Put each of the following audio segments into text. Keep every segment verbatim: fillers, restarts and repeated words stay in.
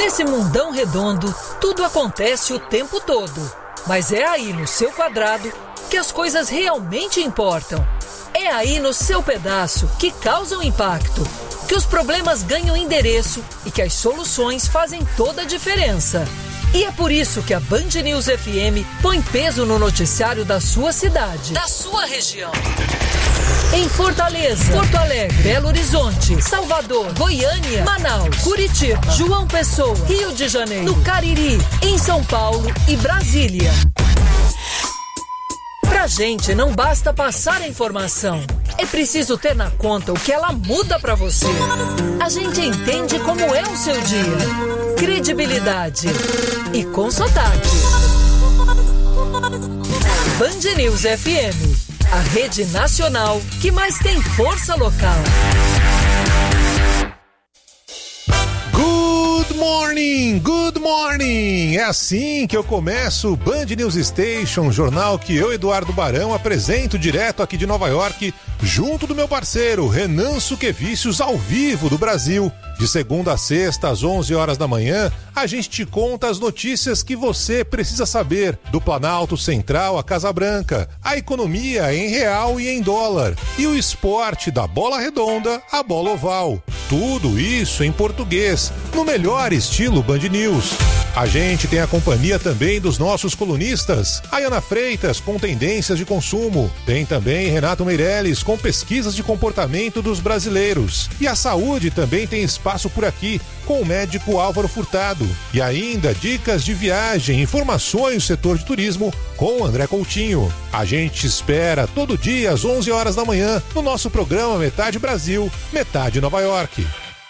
Nesse mundão redondo, tudo acontece o tempo todo. Mas é aí no seu quadrado que as coisas realmente importam. É aí no seu pedaço que causam impacto, que os problemas ganham endereço e que as soluções fazem toda a diferença. E é por isso que a Band News F M põe peso no noticiário da sua cidade, da sua região. Em Fortaleza, Porto Alegre, Belo Horizonte, Salvador, Goiânia, Manaus, Curitiba, João Pessoa, Rio de Janeiro, no Cariri, em São Paulo e Brasília. Pra gente não basta passar a informação, é preciso ter na conta o que ela muda pra você. A gente entende como é o seu dia. Credibilidade e com sotaque. Band News F M, a rede nacional que mais tem força local. Good morning, good morning! É assim que eu começo o Band News Station, jornal que eu, Eduardo Barão, apresento direto aqui de Nova York, junto do meu parceiro Renan Suquevicius, ao vivo do Brasil. De segunda a sexta, às onze horas da manhã, a gente te conta as notícias que você precisa saber do Planalto Central à Casa Branca, a economia em real e em dólar, e o esporte da bola redonda à bola oval. Tudo isso em português, no melhor estilo Band News. A gente tem a companhia também dos nossos colunistas, Ayana Freitas com tendências de consumo, tem também Renato Meirelles com pesquisas de comportamento dos brasileiros, e a saúde também tem espaço por aqui com o médico Álvaro Furtado, e ainda dicas de viagem, informações do setor de turismo com o André Coutinho. A gente espera todo dia às onze horas da manhã no nosso programa Metade Brasil, Metade Nova York.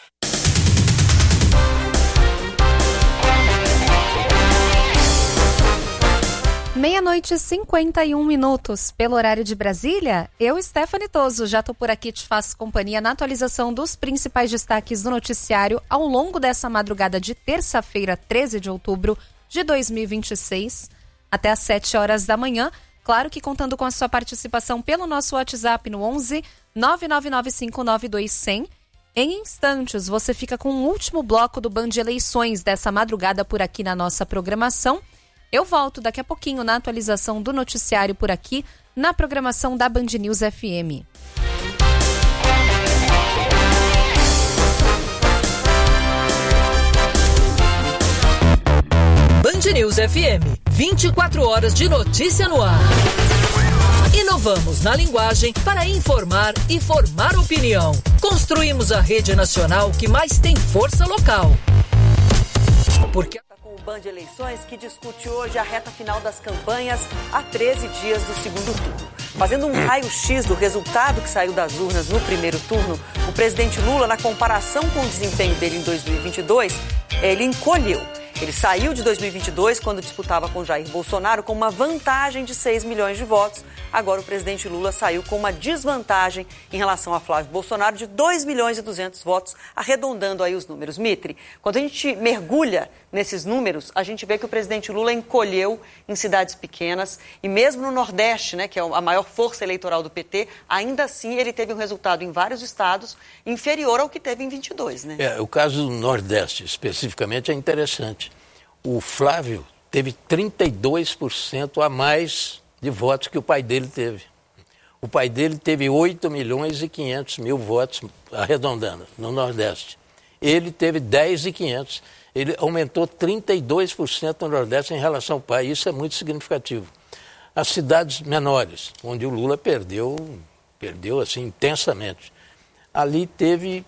Meia-noite e cinquenta e um minutos, pelo horário de Brasília, eu, Stephanie Toso, já tô por aqui, te faço companhia na atualização dos principais destaques do noticiário ao longo dessa madrugada de terça-feira, treze de outubro de dois mil e vinte e seis, até às sete horas da manhã, claro que contando com a sua participação pelo nosso WhatsApp no onze nove nove nove cinco nove dois zero zero. Em instantes, você fica com o último bloco do Band Eleições dessa madrugada por aqui na nossa programação. Eu volto daqui a pouquinho na atualização do noticiário por aqui, na programação da Band News F M. Band News F M, vinte e quatro horas de notícia no ar. Inovamos na linguagem para informar e formar opinião. Construímos a rede nacional que mais tem força local. Porque o Band Eleições, que discute hoje a reta final das campanhas a treze dias do segundo turno. Fazendo um raio-x do resultado que saiu das urnas no primeiro turno, o presidente Lula, na comparação com o desempenho dele em dois mil e vinte e dois, ele encolheu. Ele saiu de dois mil e vinte e dois, quando disputava com Jair Bolsonaro, com uma vantagem de seis milhões de votos. Agora o presidente Lula saiu com uma desvantagem em relação a Flávio Bolsonaro de dois milhões e duzentos votos, arredondando aí os números. Mitre, quando a gente mergulha nesses números, a gente vê que o presidente Lula encolheu em cidades pequenas e mesmo no Nordeste, né, que é a maior força eleitoral do P T, ainda assim ele teve um resultado em vários estados inferior ao que teve em vinte e dois, né? É, o caso do Nordeste, especificamente, é interessante. O Flávio teve trinta e dois por cento a mais de votos que o pai dele teve. O pai dele teve oito milhões e quinhentos mil votos, arredondando, no Nordeste. Ele teve dez e quinhentos. Ele aumentou trinta e dois por cento no Nordeste em relação ao pai. Isso é muito significativo. As cidades menores, onde o Lula perdeu, perdeu assim, intensamente. Ali teve...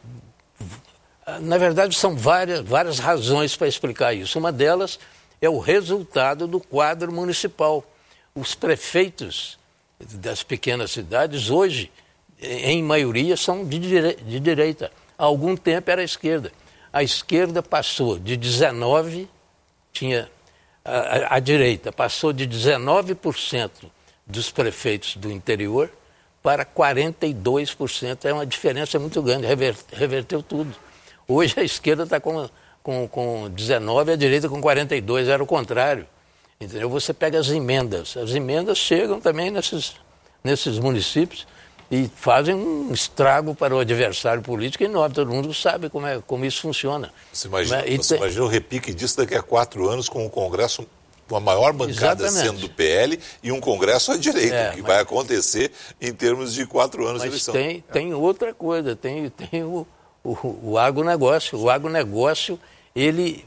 Na verdade, são várias, várias razões para explicar isso. Uma delas é o resultado do quadro municipal. Os prefeitos das pequenas cidades, hoje, em maioria, são de, dire... de direita. Há algum tempo era a esquerda. A esquerda passou de dezenove por cento, tinha a, a, a direita passou de dezenove por cento dos prefeitos do interior para quarenta e dois por cento. É uma diferença muito grande, rever, reverteu tudo. Hoje a esquerda está com, com, com dezenove, a direita com quarenta e dois, era o contrário. Entendeu? Você pega as emendas, as emendas chegam também nesses, nesses municípios e fazem um estrago para o adversário político enorme. Todo mundo sabe como, é, como isso funciona. Você imagina, E você tem... imagina o repique disso daqui a quatro anos com o Congresso, com a maior bancada Exatamente. sendo do P L e um Congresso à direita, É, que mas... vai acontecer em termos de quatro anos mas de eleição. Tem, tem outra coisa, tem, tem o, o, o agronegócio. O agronegócio, ele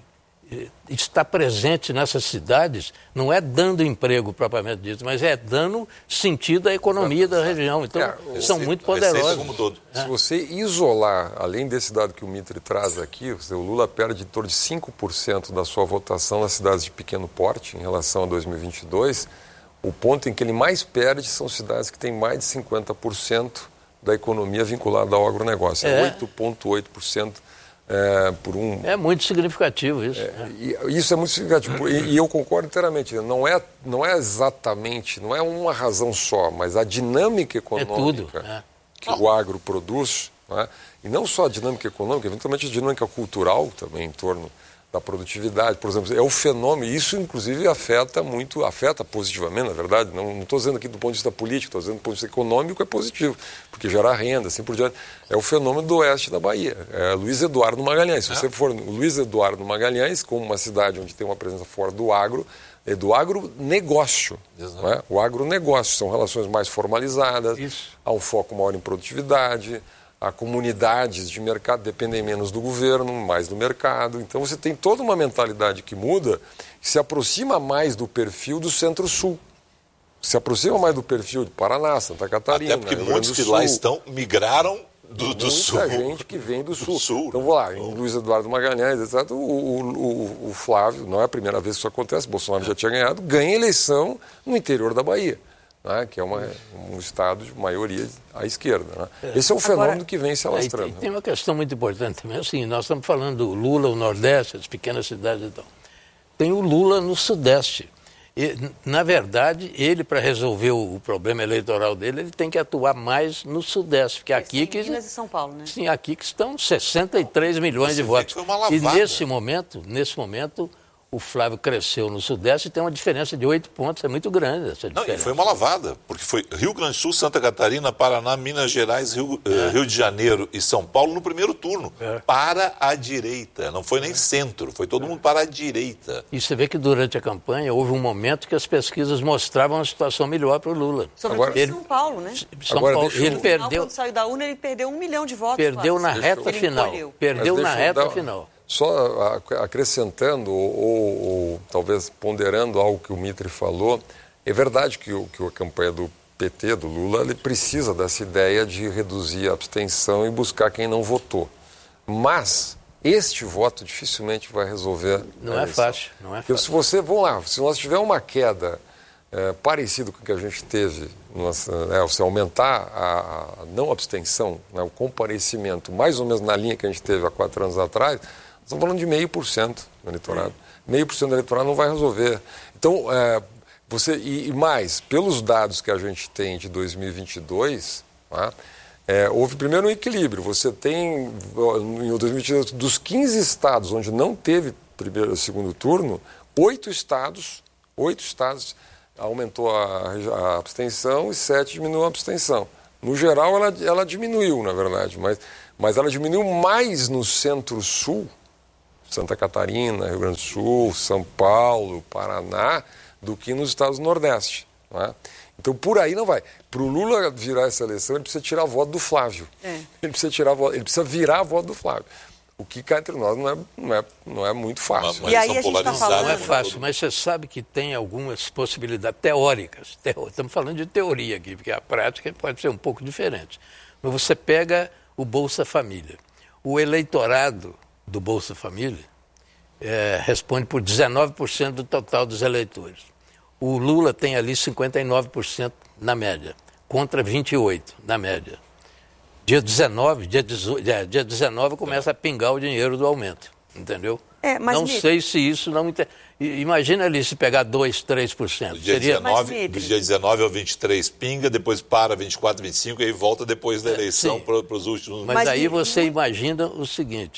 está presente nessas cidades, não é dando emprego propriamente dito, mas é dando sentido à economia da região. Então, é, são receita, muito poderosos. Como todo. Se você isolar, além desse dado que o Mitre traz aqui, o Lula perde em torno de cinco por cento da sua votação nas cidades de pequeno porte em relação a dois mil e vinte e dois. O ponto em que ele mais perde são cidades que têm mais de cinquenta por cento da economia vinculada ao agronegócio. É, é oito vírgula oito por cento. É, por um... é muito significativo isso. É, e, isso é muito significativo. E, e eu concordo inteiramente. Não é, não é exatamente, não é uma razão só, mas a dinâmica econômica é tudo, é. que o agro produz, né? E não só a dinâmica econômica, eventualmente a dinâmica cultural também em torno da produtividade, por exemplo, é o fenômeno, isso inclusive afeta muito, afeta positivamente, na verdade, não estou dizendo aqui do ponto de vista político, estou dizendo do ponto de vista econômico é positivo, porque gera renda, assim por diante. É o fenômeno do oeste da Bahia, é Luiz Eduardo Magalhães. Se você for no Luiz Eduardo Magalhães, como uma cidade onde tem uma presença forte do agro, é do agronegócio. Não é? O agronegócio são relações mais formalizadas, isso. Há um foco maior em produtividade, há comunidades de mercado dependem menos do governo, mais do mercado. Então você tem toda uma mentalidade que muda, que se aproxima mais do perfil do Centro-Sul. Se aproxima mais do perfil de Paraná, Santa Catarina. Até porque muitos que lá estão migraram do, do Sul. Muita gente que vem do Sul. do sul. Então vou lá, em Luiz Eduardo Magalhães, etcétera. O, o, o Flávio, não é a primeira vez que isso acontece, Bolsonaro já tinha ganhado, ganha eleição no interior da Bahia. Né, que é uma, um estado de maioria à esquerda. Né? Esse é um fenômeno Agora, que vem se alastrando. Tem, tem uma questão muito importante também, assim, nós estamos falando do Lula, o Nordeste, as pequenas cidades e tal. Tem o Lula no Sudeste. E, na verdade, ele, para resolver o, o problema eleitoral dele, ele tem que atuar mais no Sudeste, porque aqui que... Minas e São Paulo, né? Sim, aqui que estão sessenta e três milhões Você de votos. E nesse momento, nesse momento... O Flávio cresceu no Sudeste e tem uma diferença de oito pontos, é muito grande essa diferença. Não, e foi uma lavada, porque foi Rio Grande do Sul, Santa Catarina, Paraná, Minas Gerais, Rio, é. Rio de Janeiro e São Paulo no primeiro turno, é. para a direita. Não foi nem é. centro, foi todo é. mundo para a direita. E você vê que durante a campanha houve um momento que as pesquisas mostravam uma situação melhor para o Lula. Sobretudo Agora, em São Paulo, né? São Agora, Paulo, ele eu... perdeu... Quando saiu da urna, ele perdeu um milhão de votos. Perdeu quase. na reta Ele final. Encolheu. Perdeu na reta dar... final. Só acrescentando ou, ou, ou talvez ponderando algo que o Mitre falou, é verdade que, o, que a campanha do P T, do Lula, ele precisa dessa ideia de reduzir a abstenção e buscar quem não votou. Mas este voto dificilmente vai resolver. Não é fácil, não é fácil. Porque se você, vamos lá, se nós tivermos uma queda é, parecida com o que a gente teve, nossa, é, se aumentar a, a não abstenção, né, o comparecimento, mais ou menos na linha que a gente teve há quatro anos atrás, nós estamos falando de meio por cento do eleitorado. Meio por cento do eleitorado não vai resolver. Então, é, você, e, e mais, pelos dados que a gente tem de dois mil e vinte e dois, tá, é, houve primeiro um equilíbrio. Você tem, em dois mil e vinte e dois, dos quinze estados onde não teve primeiro e segundo turno, oito estados, oito estados aumentou a, a abstenção e sete diminuiu a abstenção. No geral, ela, ela diminuiu, na verdade, mas, mas ela diminuiu mais no centro-sul, Santa Catarina, Rio Grande do Sul, São Paulo, Paraná, do que nos estados do Nordeste. Não é? Então, por aí não vai. Para o Lula virar essa eleição, ele precisa tirar a voto do Flávio. É. Ele, precisa tirar a voto, ele precisa virar a voto do Flávio. O que cá entre nós não é, não é, não é muito fácil. Mas, e aí a gente está falando... Não é fácil, mas você sabe que tem algumas possibilidades teóricas. Teo... Estamos falando de teoria aqui, porque a prática pode ser um pouco diferente. Mas você pega o Bolsa Família. O eleitorado do Bolsa Família é, responde por dezenove por cento do total dos eleitores. O Lula tem ali cinquenta e nove por cento na média, contra vinte e oito por cento na média. Dia dezenove, dia dezoito, dia dezenove começa a pingar o dinheiro do aumento, entendeu? É, mas não Mitre... sei se isso não... Inter... Imagina ali se pegar dois, três por cento. Do dia, Seria... dezenove, do dia dezenove ao vinte e três pinga, depois para vinte e quatro, vinte e cinco e aí volta depois da eleição é, para os últimos... Mas, mas aí você imagina o seguinte,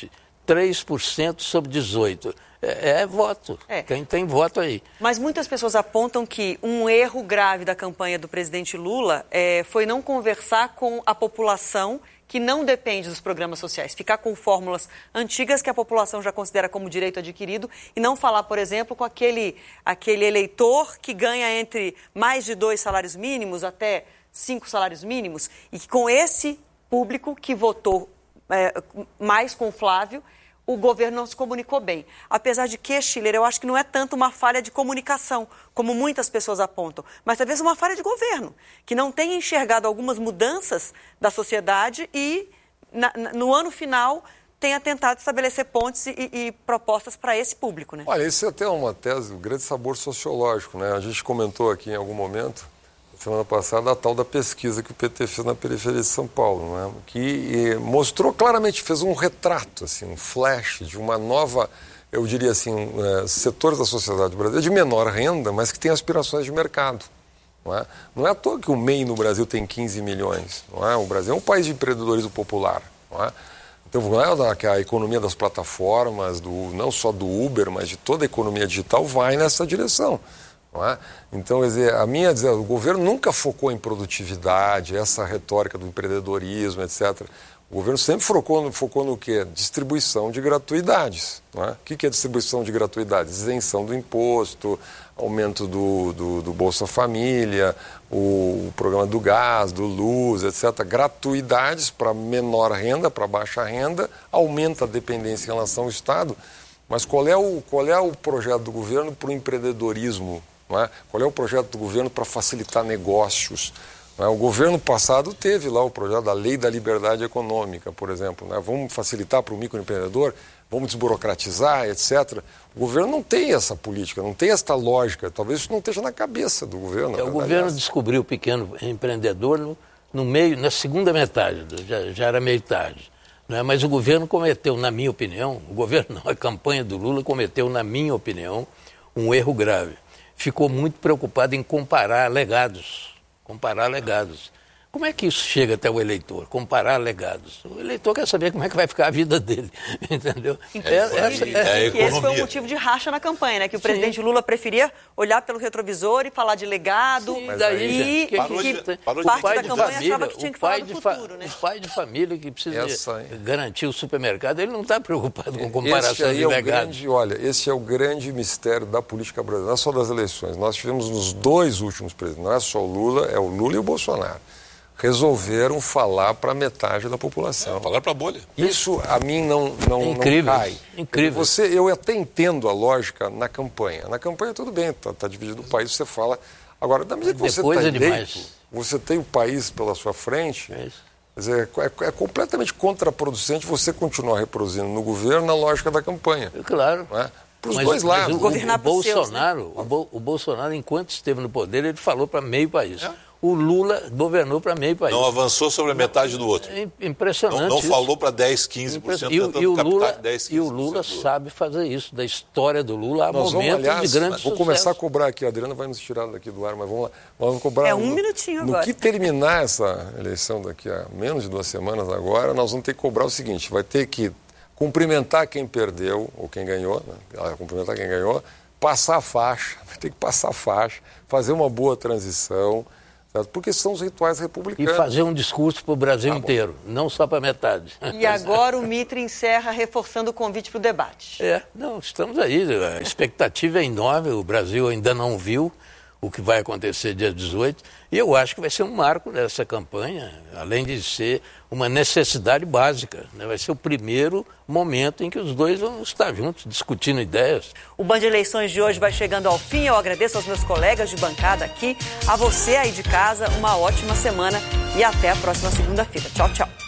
três por cento sobre dezoito por cento. É, é voto. É. Quem tem voto aí. Mas muitas pessoas apontam que um erro grave da campanha do presidente Lula é, foi não conversar com a população que não depende dos programas sociais, ficar com fórmulas antigas que a população já considera como direito adquirido e não falar, por exemplo, com aquele, aquele eleitor que ganha entre mais de dois salários mínimos até cinco salários mínimos e que com esse público que votou é, mais com o Flávio, o governo não se comunicou bem. Apesar de que, Schiller, eu acho que não é tanto uma falha de comunicação, como muitas pessoas apontam, mas talvez uma falha de governo, que não tenha enxergado algumas mudanças da sociedade e, na, no ano final, tenha tentado estabelecer pontes e, e propostas para esse público, né? Olha, isso é até uma tese, um grande sabor sociológico, né? A gente comentou aqui em algum momento, semana passada, a tal da pesquisa que o P T fez na periferia de São Paulo, né? Que mostrou claramente, fez um retrato, assim, um flash de uma nova, eu diria assim, uh, setores da sociedade brasileira de menor renda, mas que tem aspirações de mercado. Não é, não é à toa que o M E I no Brasil tem quinze milhões. Não é? O Brasil é um país de empreendedorismo popular. Não é? Então, não é que a economia das plataformas, do, não só do Uber, mas de toda a economia digital, vai nessa direção. Não é? Então, quer dizer, a minha dizer, o governo nunca focou em produtividade, essa retórica do empreendedorismo, etcétera. O governo sempre focou no, focou no quê? Distribuição de gratuidades. Não é? O que é distribuição de gratuidades? Isenção do imposto, aumento do, do, do Bolsa Família, o, o programa do gás, do luz, etcétera. Gratuidades para menor renda, para baixa renda, aumenta a dependência em relação ao Estado. Mas qual é o, qual é o projeto do governo para o empreendedorismo? Não é? Qual é o projeto do governo para facilitar negócios? Não é? O governo passado teve lá o projeto da Lei da Liberdade Econômica, por exemplo. Não é? Vamos facilitar para o microempreendedor, vamos desburocratizar, etcétera. O governo não tem essa política, não tem essa lógica. Talvez isso não esteja na cabeça do governo. É, o governo descobriu o pequeno empreendedor no, no meio, na segunda metade, já, já era meio tarde. Não é? Mas o governo cometeu, na minha opinião, o governo não, a campanha do Lula cometeu, na minha opinião, um erro grave. Ficou muito preocupado em comparar legados, comparar legados. Como é que isso chega até o eleitor? Comparar legados. O eleitor quer saber como é que vai ficar a vida dele, entendeu? É, é, essa, é, é que esse foi um motivo de racha na campanha, né? Que o Sim. presidente Lula preferia olhar pelo retrovisor e falar de legado. Sim, mas daí, e que, que, que, que parou parte pai da de campanha família, achava que tinha que o falar pai do de futuro, fa... né? O pai de família que precisa Essa, garantir o supermercado, ele não está preocupado com comparação esse aí de é legado. Grande, olha, esse é o grande mistério da política brasileira, não é só das eleições. Nós tivemos nos dois últimos presidentes, não é só o Lula, é o Lula e o Bolsonaro. Resolveram falar para metade da população. É, falar para a bolha. Isso a mim não, não, é incrível, não cai. Incrível. Você, eu até entendo a lógica na campanha. Na campanha tudo bem, está tá dividido o país, você fala. Agora, da medida que você está é eleito, você tem o país pela sua frente, é isso. Quer dizer, é, é completamente contraproducente você continuar reproduzindo no governo na lógica da campanha. Claro. Não é? Para os dois lados. O, o, o, Bolsonaro, seus, né? o, Bo, o Bolsonaro, enquanto esteve no poder, ele falou para meio país. É? O Lula governou para meio país. Não avançou sobre a metade do outro. É impressionante. Não, não falou para dez, quinze por cento. E, e, o Lula, dez, e o Lula sabe fazer isso. Da história do Lula há Nós momentos vamos, aliás, de grande Vou sucesso. começar a cobrar aqui. A Adriana vai nos tirar daqui do ar, mas vamos lá. Vamos cobrar. É um no, minutinho no agora. No que terminar essa eleição daqui a menos de duas semanas agora, nós vamos ter que cobrar o seguinte. Vai ter que cumprimentar quem perdeu ou quem ganhou, né? Cumprimentar quem ganhou, passar a faixa, vai ter que passar a faixa, fazer uma boa transição, porque são os rituais republicanos. E fazer um discurso para o Brasil ah, inteiro, bom. Não só para metade. E agora o Mitre encerra reforçando o convite para o debate. É, não, estamos aí, a expectativa é enorme, o Brasil ainda não viu o que vai acontecer dia dezoito, e eu acho que vai ser um marco nessa campanha, além de ser uma necessidade básica, né? Vai ser o primeiro momento em que os dois vão estar juntos, discutindo ideias. O Band de Eleições de hoje vai chegando ao fim, eu agradeço aos meus colegas de bancada aqui, a você aí de casa, uma ótima semana e até a próxima segunda-feira. Tchau, tchau.